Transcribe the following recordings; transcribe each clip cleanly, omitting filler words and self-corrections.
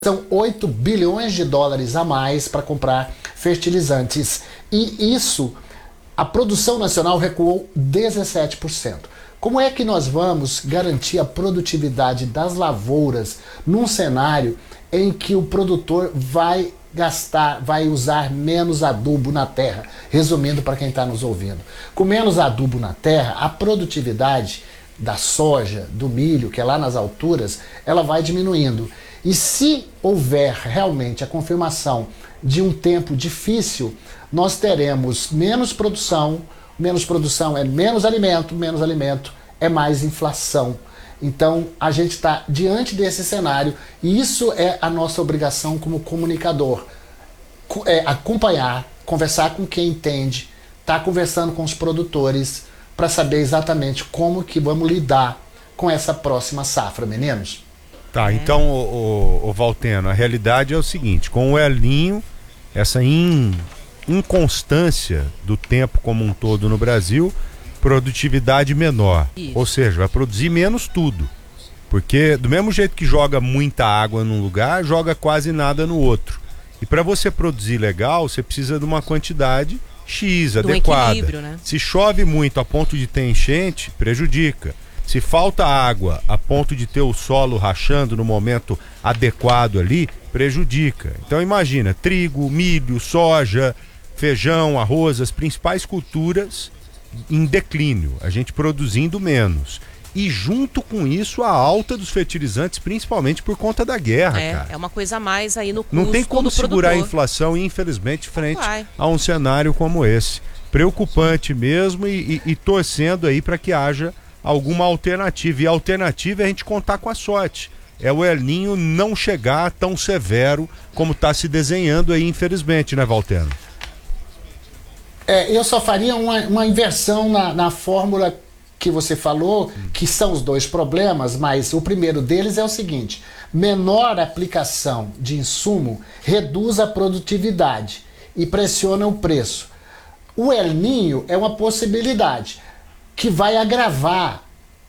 São 8 bilhões de dólares a mais para comprar fertilizantes. E isso, a produção nacional recuou 17%. Como é que nós vamos garantir a produtividade das lavouras num cenário em que o produtor vai usar menos adubo na terra? Resumindo para quem está nos ouvindo, com menos adubo na terra, a produtividade da soja, do milho, que é lá nas alturas, ela vai diminuindo. E se houver realmente a confirmação de um tempo difícil, nós teremos menos produção é menos alimento é mais inflação. Então a gente está diante desse cenário e isso é a nossa obrigação como comunicador, acompanhar, conversar com quem entende, estar conversando com os produtores para saber exatamente como que vamos lidar com essa próxima safra, meninos. Tá, então, o Valteno, a realidade é o seguinte, com o El Niño, essa inconstância do tempo como um todo no Brasil, produtividade menor. Isso. Ou seja, vai produzir menos tudo. Porque do mesmo jeito que joga muita água num lugar, joga quase nada no outro. E para você produzir legal, você precisa de uma quantidade X, adequada. Equilíbrio, né? Se chove muito a ponto de ter enchente, prejudica. Se falta água a ponto de ter o solo rachando no momento adequado ali, prejudica. Então imagina, trigo, milho, soja, feijão, arroz, as principais culturas em declínio, a gente produzindo menos. E junto com isso a alta dos fertilizantes, principalmente por conta da guerra, cara. É uma coisa a mais aí no custo. Não tem como segurar a inflação, infelizmente, frente a um cenário como esse. Preocupante mesmo e torcendo aí para que haja alguma alternativa. E a alternativa é a gente contar com a sorte. É o El Niño não chegar tão severo como está se desenhando aí, infelizmente, né, Valteno? Eu só faria uma inversão na fórmula que você falou, que são os dois problemas, mas o primeiro deles é o seguinte: menor aplicação de insumo reduz a produtividade e pressiona o preço. O El Niño é uma possibilidade que vai agravar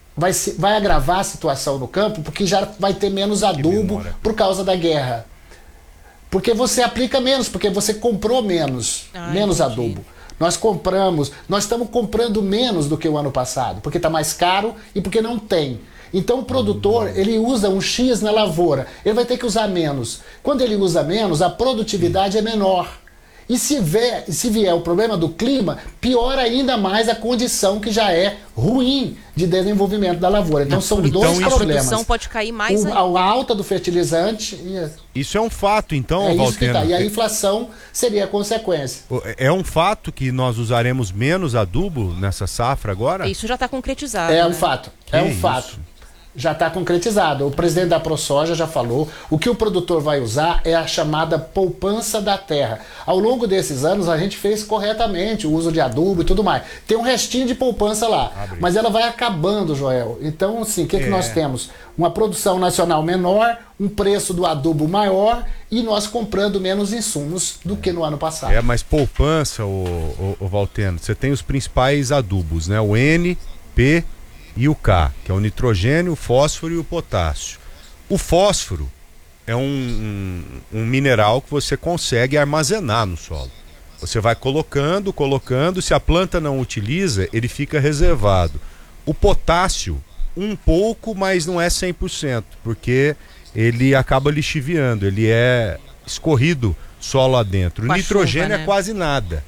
a situação no campo, porque já vai ter menos adubo por causa da guerra. Porque você aplica menos, porque você comprou menos adubo. Nós estamos comprando menos do que o ano passado, porque está mais caro e porque não tem. Então o produtor, ele usa um X na lavoura, ele vai ter que usar menos. Quando ele usa menos, a produtividade é menor. E se vier o problema do clima, piora ainda mais a condição que já é ruim de desenvolvimento da lavoura. Então são dois problemas. A produção pode cair mais ainda. A alta do fertilizante. Isso é um fato, então, Valteno. E a inflação seria a consequência. É um fato que nós usaremos menos adubo nessa safra agora? Isso já está concretizado. É um fato. Fato. Já está concretizado. O presidente da ProSoja já falou. O que o produtor vai usar é a chamada poupança da terra. Ao longo desses anos a gente fez corretamente o uso de adubo e tudo mais. Tem um restinho de poupança lá, mas ela vai acabando, Joel. Então, assim, o que nós temos? Uma produção nacional menor, um preço do adubo maior e nós comprando menos insumos do que no ano passado. Mas poupança, o Valteno, você tem os principais adubos, né? O N, P e o K, que é o nitrogênio, o fósforo e o potássio. O fósforo é um mineral que você consegue armazenar no solo. Você vai colocando, se a planta não utiliza, ele fica reservado. O potássio, um pouco, mas não é 100%, porque ele acaba lixiviando, ele é escorrido solo adentro. O nitrogênio é quase nada.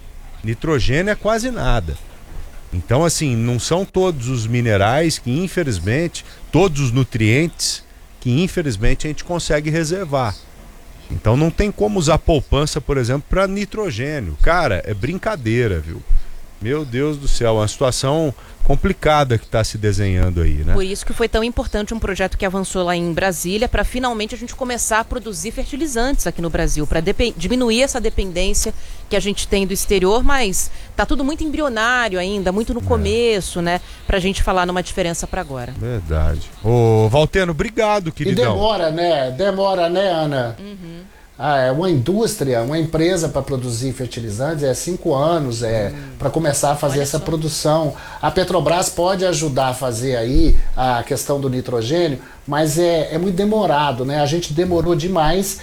Então, assim, não são todos os minerais que, infelizmente, todos os nutrientes que, infelizmente, a gente consegue reservar. Então, não tem como usar poupança, por exemplo, para nitrogênio. Cara, é brincadeira, viu? Meu Deus do céu, é uma situação complicada que está se desenhando aí, né? Por isso que foi tão importante um projeto que avançou lá em Brasília, para finalmente a gente começar a produzir fertilizantes aqui no Brasil, para diminuir essa dependência que a gente tem do exterior, mas tá tudo muito embrionário ainda, muito no começo, né? Pra gente falar numa diferença para agora. Verdade. Ô, Valteno, obrigado, queridão. E demora, né, Ana? uma indústria, uma empresa para produzir fertilizantes 5 anos para começar a fazer essa produção. A Petrobras pode ajudar a fazer aí a questão do nitrogênio, mas é muito demorado, né? A gente demorou demais